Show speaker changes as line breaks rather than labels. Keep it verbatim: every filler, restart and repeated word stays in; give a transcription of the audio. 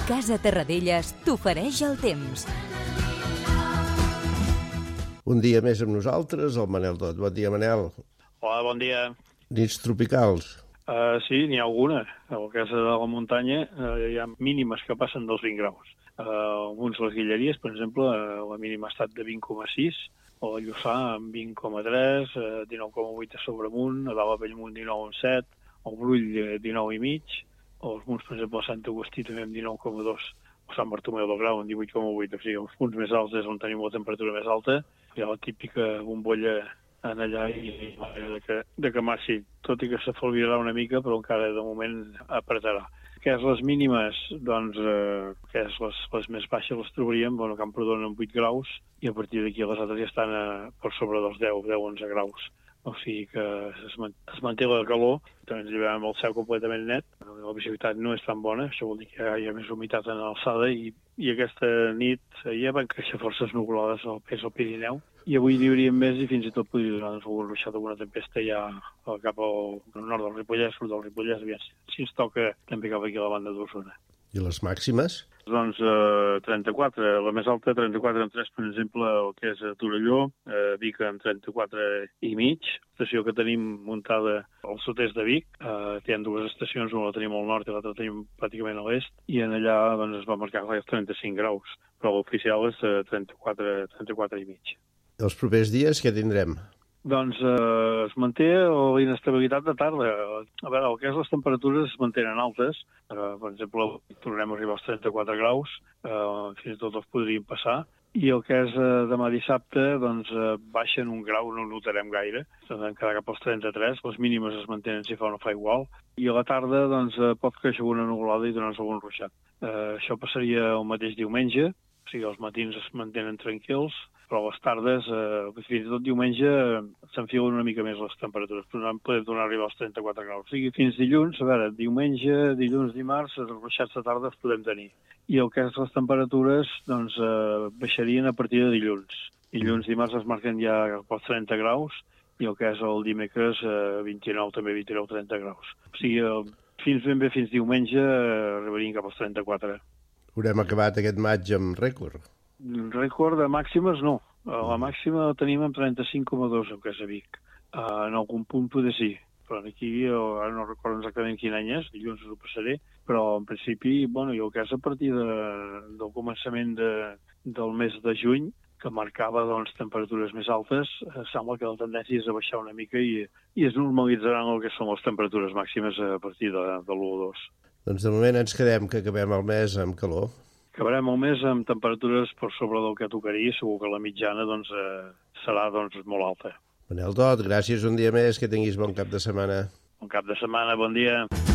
Casa Terradellas t'ofereix el temps.
Un dia més amb nosaltres, el Manel Dot. Bon dia, Manel.
Hola, bon dia.
Nits tropicals.
Uh, sí, n'hi ha alguna. A la casa de la muntanya uh, hi ha mínimes que passen dels vint graus. Uh, alguns les Guilleries, per exemple, uh, la mínima ha estat de vint coma sis, o a Lluçà amb vint coma tres, uh, dinou coma vuit a Sobremunt, a dalt a Bellmunt dinou coma set, al Brull dinou i mig, o els munts, per exemple, a Sant Agustí també amb dinou coma dos, o Sant Bartomeu del Grau amb divuit coma vuit. O sigui, els punts més alts és on tenim la temperatura més alta. Hi ha la típica bombolla en allà i de que, de que massi, tot i que s'afalvirà una mica, però encara de moment apretarà. Que és les mínimes, doncs, eh, que és les, les més baixes les trobaríem, bueno, Camprodon amb vuit graus, i a partir d'aquí les altres ja estan a, per sobre dels deu, deu a onze graus. O sigui que es, man, es manté la calor, també ens llevem el cel completament net, la visibilitat no és tan bona, això vol dir que hi ha més humitat en l'alçada, i, i aquesta nit ja van créixer forces nuvolades al pes al Pirineu, i avui n'hi hauríem més i fins i tot podria donar algun ruixat d'alguna tempesta ja cap al nord del Ripollès, sud del Ripollès, aviam si ens toca també cap aquí a la banda d'Osona.
I les màximes?
Doncs eh, trenta-quatre, la més alta trenta-quatre coma tres, per exemple, el que és a Torelló, eh, Vic amb trenta-quatre i mig, estació que tenim muntada al sud-est de Vic, eh, hi ha dues estacions, una la tenim al nord i l'altra la tenim pràcticament a l'est, i en allà doncs, es va marcar els trenta-cinc graus, però l'oficial és eh, trenta-quatre, trenta-quatre i mig.
Els propers dies què tindrem?
Doncs eh, es manté la inestabilitat de tarda. A veure, el que és les temperatures es mantenen altes. Eh, per exemple, tornem a arribar als trenta-quatre graus, eh, fins i tot els podríem passar. I el que és eh, demà dissabte, doncs eh, baixen un grau, no ho notarem gaire. Hem quedat cap als trenta-tres, les mínimes es mantenen si fa o no fa igual. I a la tarda doncs, eh, pot créixer una nuvolada i donar-nos algun ruixat. Eh, això passaria el mateix diumenge, o sigui, els matins es mantenen tranquils, però a les tardes, eh, fins i tot diumenge, eh, s'enfilen una mica més les temperatures. Podem donar a arribar als trenta-quatre graus. O sigui, fins dilluns, a veure, diumenge, dilluns, dimarts, els ruixats de tarda els podem tenir. I el que és les temperatures, doncs, eh, baixarien a partir de dilluns. Dilluns, dimarts es marquen ja als trenta graus, i el que és el dimecres, eh, vint-i-nou, també vint-i-nou, trenta graus. O sigui, eh, fins ben bé, fins diumenge, eh, arribarien cap als trenta-quatre.
Haurem acabat aquest maig amb rècord?
Rècord de màximes, no. La màxima la tenim amb trenta-cinc coma dos, el que és a Vic. En algun punt poder sí, però aquí ara no recordo exactament quin any és, dilluns us ho passaré, però en principi, bueno, i el que és a partir de, del començament de, del mes de juny, que marcava doncs, temperatures més altes, eh, sembla que la tendència és a baixar una mica i, i es normalitzaran el que són les temperatures màximes a partir de, de l'u o dos.
Doncs de moment ens quedem que acabem el mes amb calor.
Acabarem el mes amb temperatures per sobre del que tocaria, segur que la mitjana doncs, eh, serà doncs, molt alta.
Manel Dot, gràcies un dia més, que tinguis bon cap de setmana.
Bon cap de setmana, bon dia.